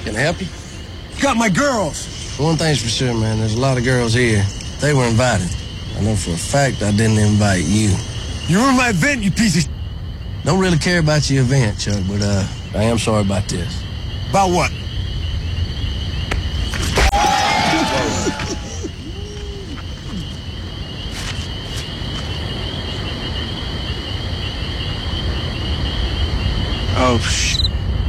Can I help you? Got my girls. One thing's for sure, man. There's a lot of girls here. They were invited. I know for a fact I didn't invite you. You ruined my event, you piece of Don't really care about your event, Chuck, but I am sorry about this. About what? Oh, shit.